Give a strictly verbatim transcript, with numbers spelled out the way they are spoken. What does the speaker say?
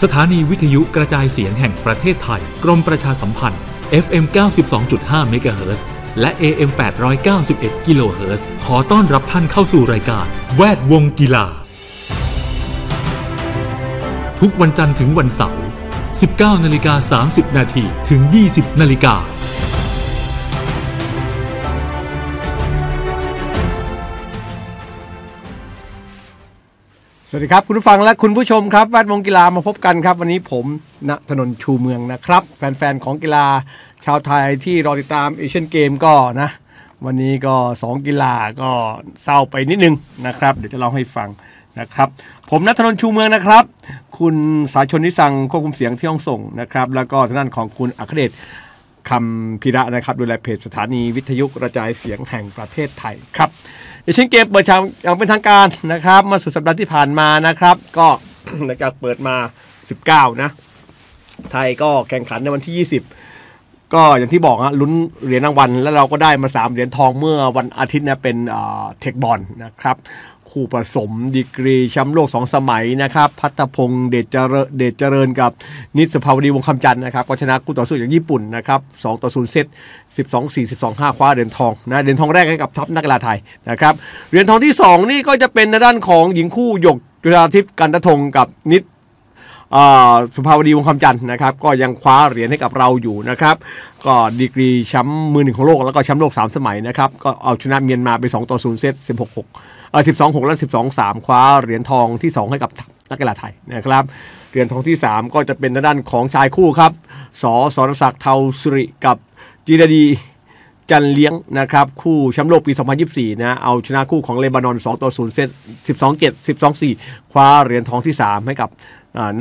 สถานีวิทยุกระจายเสียงแห่งประเทศไทยกรมประชาสัมพันธ์ เอฟ เอ็ม เก้าสิบสองจุดห้า เมกะเฮิรตซ์ และ เอ เอ็ม แปดร้อยเก้าสิบเอ็ด กิโลเฮิรตซ์ ขอต้อนรับท่านเข้าสู่รายการแวดวงกีฬาทุกวันจันทร์ถึงวันเสาร์ สิบเก้านาฬิกาสามสิบนาที ถึง ยี่สิบนาฬิกาสวัสดีครับคุณผู้ฟังและคุณผู้ชมครับแวดวงกีฬามาพบกันครับวันนี้ผมณถนนชูเมืองนะครับแฟนๆของกีฬาชาวไทยที่รอติดตามเอเชียนเกมก็นะวันนี้ก็สองกีฬาก็เศร้าไปนิดนึงนะครับเดี๋ยวจะเล่าให้ฟังนะครับผมณถนนชูเมืองนะครับคุณสายชนนิสังควบคุมเสียงที่ห้องส่งนะครับแล้วก็ทางด้านของคุณอัครเดชคำพิระนะครับดูแลเพจสถานีวิทยุกระจายเสียงแห่งประเทศไทยครับเอเชียนเกมเปิดฉากอย่างเป็นทางการนะครับมาสุดสัปดาห์ที่ผ่านมานะครับก็ในการเปิดมาสิบเก้านะไทยก็แข่งขันในวันที่ยี่สิบก็อย่างที่บอกฮะลุ้นเหรียญรางวัลแล้วเราก็ได้มาสามเหรียญทองเมื่อวันอาทิตย์นะเป็นเอ่อเทคบอลนะครับคู่ผสมดีกรีแชมป์โลกสองสมัยนะครับพัฒพงษ์เดชเจริญเดชเจริญกับนิสสุภาวดีวงศ์คำจันทร์นะครับก็ชนะคู่ต่อสู้จากญี่ปุ่นนะครับสองต่อศูนย์เซต สิบสองสี่ สิบสองห้า คว้าเหรียญทองนะเหรียญทองแรกให้กับทัพนักกีฬาไทยนะครับเหรียญทองที่สองนี่ก็จะเป็นในด้านของหญิงคู่หยกจุฬาทิพย์กันตะทงกับนิสสุภาวดีวงศ์คำจันทร์นะครับก็ยังคว้าเหรียญให้กับเราอยู่นะครับก็ดีกรีแชมป์มือหนึ่งของโลกแล้วก็แชมป์โลกสามสมัยนะครับก็เอาชนะเมียนมาไปสองต่อศูนย์เซต สิบหก หกเอ่อสิบสอง หกและสิบสอง สามคว้าเหรียญทองที่สองให้กับนักกีฬาไทยนะครับเหรียญทองที่สามก็จะเป็นด้านของชายคู่ครับสสรศักดิ์เทาสุริกับจีรดีจันเลี้ยงนะครับคู่แชมป์โลกปีสองพันยี่สิบสี่นะเอาชนะคู่ของเลบานอนสองต่อศูนย์เซต สิบสอง เจ็ด สิบสอง สี่คว้าเหรียญทองที่สามให้กับ